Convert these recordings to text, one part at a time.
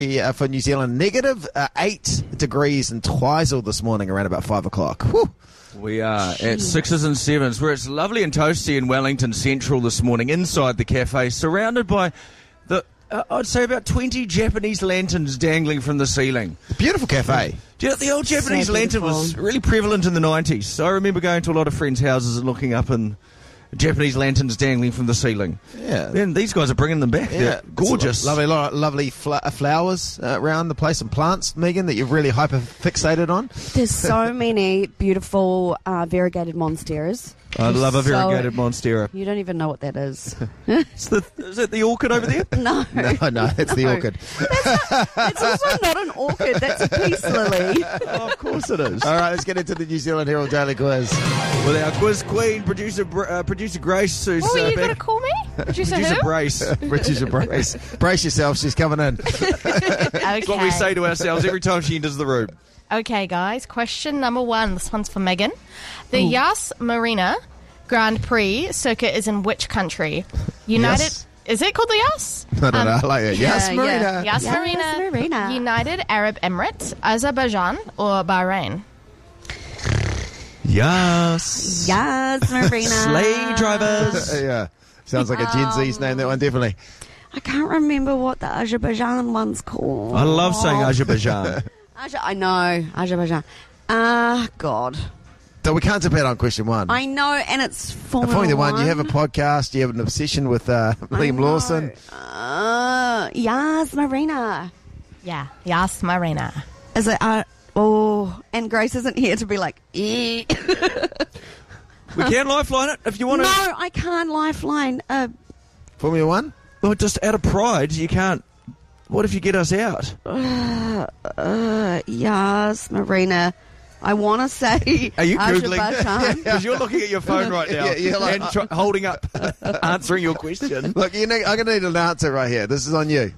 for New Zealand. Negative 8 degrees in Twizel this morning around about 5 o'clock. Whew. We are at 6s and 7s, where it's lovely and toasty in Wellington Central this morning, inside the cafe, surrounded by I'd say about 20 Japanese lanterns dangling from the ceiling. Beautiful cafe. Do you know, the old Japanese lantern was really prevalent in the 90s. So I remember going to a lot of friends' houses and looking up and Japanese lanterns dangling from the ceiling. Yeah. Then these guys are bringing them back. Yeah. They're gorgeous. Lovely flowers around the place and plants, Megan, that you're really hyper-fixated on. There's so many beautiful variegated monsteras. I love a variegated monstera. You don't even know what that is. Is that the orchid over there? No. No, that's the orchid. It's also not an orchid. That's a peace lily. Oh, of course it is. All right, let's get into the New Zealand Herald Daily Quiz. With our quiz queen, producer Grace, who's What were you back. going to call me? Producer who? Brace. Producer Brace. Brace yourself, she's coming in. Okay. That's what we say to ourselves every time she enters the room. Okay, guys. Question number 1. This one's for Megan. The Yas Marina Grand Prix circuit is in which country? United. Yes. Is it called the Yas? No, I like it. Yes, Yeah, Marina. yeah. Yas Yas Marina. United Arab Emirates, Azerbaijan, or Bahrain? Yes. Yes, Marina. Sleigh drivers. Yeah. Sounds like a Gen Z's name, that one, definitely. I can't remember what the Azerbaijan one's called. I love saying Azerbaijan. I know. Azerbaijan. God. So we can't debate on question 1. I know, and it's Formula One. You have a podcast. You have an obsession with Liam Lawson. Yas Marina. Yeah, Yas Marina. Is it? And Grace isn't here to be like, eh. We can lifeline it if you want to. No, I can't lifeline. Formula One? Well, just out of pride, you can't. What if you get us out? Yas Marina. I want to say. Are you Googling? Azerbaijan. Because you're looking at your phone right now and holding up, answering your question. Look, I'm going to need an answer right here. This is on you.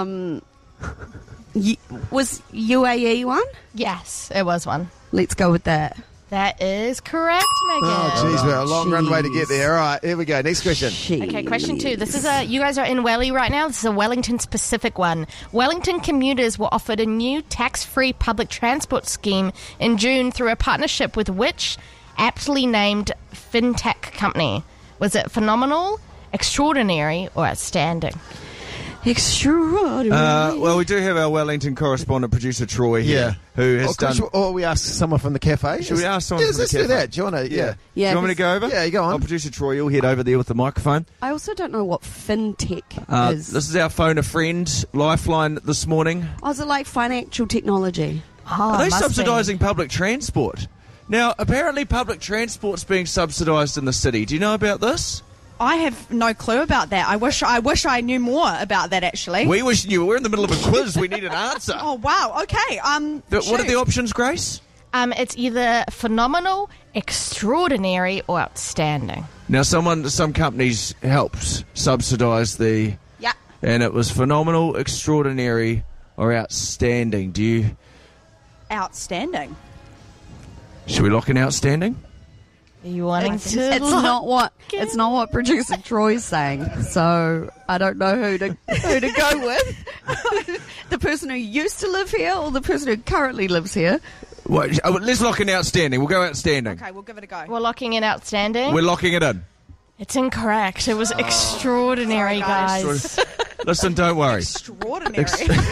Was UAE one? Yes, it was one. Let's go with that. That is correct, Megan. Oh, jeez, we're a long runway to get there. All right, here we go. Next question. Okay, question 2. This is you guys are in Welly right now. This is a Wellington-specific one. Wellington commuters were offered a new tax-free public transport scheme in June through a partnership with which aptly named fintech company? Was it phenomenal, extraordinary, or outstanding? Extraordinary. Well, we do have our Wellington correspondent, producer Troy here, who has done... Or we ask someone from the cafe. Should we ask someone from the let's cafe? do that. Do you want to? Yeah. Do you want me to go over? Yeah, you go on. Oh, producer Troy, you'll head over there with the microphone. I also don't know what fintech is. This is our phone a friend lifeline this morning. Oh, is it like financial technology? Oh, Are they must be. subsidising public transport? Now, apparently public transport's being subsidised in the city. Do you know about this? I have no clue about that. I wish I knew more about that, actually. We wish you. We're in the middle of a quiz. We need an answer. Oh, wow. Okay. What are the options, Grace? It's either phenomenal, extraordinary, or outstanding. Now, some companies helped subsidise the... Yeah. And it was phenomenal, extraordinary, or outstanding. Do you... Outstanding. Should we lock in outstanding? Are you wanting to? It's not what producer Troy's saying. So I don't know who to go with. The person who used to live here or the person who currently lives here. Well, let's lock in outstanding. We'll go outstanding. Okay, we'll give it a go. We're locking in outstanding. We're locking it in. It's incorrect. It was extraordinary, Sorry, guys. guys. Listen, don't worry. Extraordinary.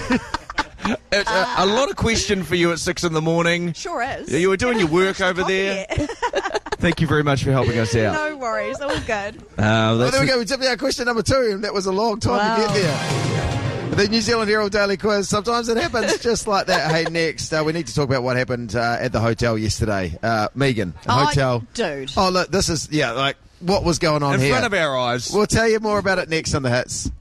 A lot of question for you at 6 in the morning. Sure is. You were doing your work over there. Thank you very much for helping us out. No worries. All good. There we go. We tipped out question number 2, and that was a long time to get there. The New Zealand Herald Daily Quiz. Sometimes it happens just like that. Hey, next, we need to talk about what happened at the hotel yesterday. Megan, hotel. Dude. Oh, look, this is, what was going on in here. front of our eyes. We'll tell you more about it next on The Hits.